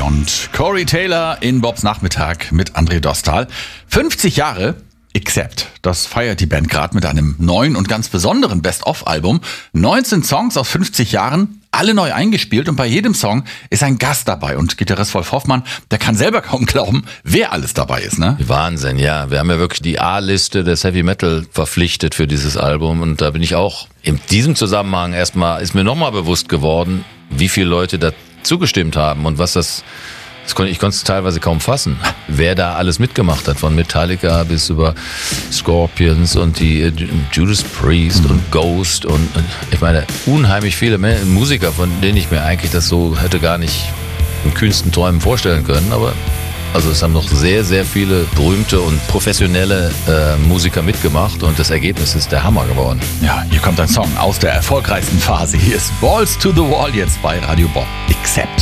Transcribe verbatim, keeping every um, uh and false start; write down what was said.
und Corey Taylor in Bobs Nachmittag mit André Dostal. fünfzig Jahre, Accept. Das feiert die Band gerade mit einem neuen und ganz besonderen Best-of-Album. neunzehn Songs aus fünfzig Jahren, alle neu eingespielt und bei jedem Song ist ein Gast dabei. Und Gitarrist Wolf Hoffmann, der kann selber kaum glauben, wer alles dabei ist, ne? Wahnsinn, ja. Wir haben ja wirklich die A-Liste des Heavy Metal verpflichtet für dieses Album und da bin ich auch in diesem Zusammenhang erstmal, ist mir nochmal bewusst geworden, wie viele Leute da zugestimmt haben und was das, das konnte, ich konnte es teilweise kaum fassen, wer da alles mitgemacht hat, von Metallica bis über Scorpions und die äh, Judas Priest und Ghost und, und ich meine, unheimlich viele Musiker, von denen ich mir eigentlich das so hätte gar nicht in kühnsten Träumen vorstellen können, aber also es haben noch sehr, sehr viele berühmte und professionelle äh, Musiker mitgemacht und das Ergebnis ist der Hammer geworden. Ja, hier kommt ein Song aus der erfolgreichsten Phase. Hier ist Balls to the Wall jetzt bei Radio Bob. Accept.